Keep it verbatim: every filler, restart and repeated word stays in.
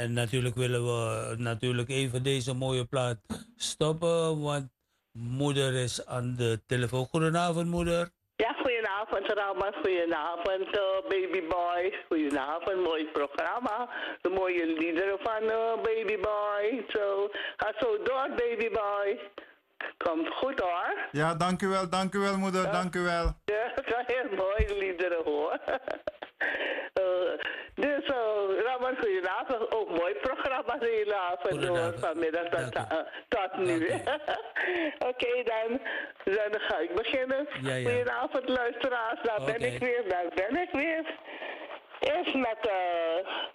en natuurlijk willen we natuurlijk even deze mooie plaat stoppen, want moeder is aan de telefoon. Goedenavond, moeder. Ja, goedenavond, Raman. Goedenavond, uh, babyboy. Goedenavond, mooi programma. De mooie liederen van uh, babyboy. Zo, ga zo door, babyboy. Komt goed hoor. Ja, dank u wel, dank u wel, moeder, ja. dank u wel. Ja, ik ga heel mooie liederen hoor. uh, dus, uh, Raman, goedenavond. Ook mooi programma de hele avond hoor. Vanmiddag tot, uh, tot nu. Oké, okay, dan, dan ga ik beginnen. Ja, ja. Goedenavond, luisteraars. Daar okay. ben ik weer, daar ben ik weer. Eerst met uh,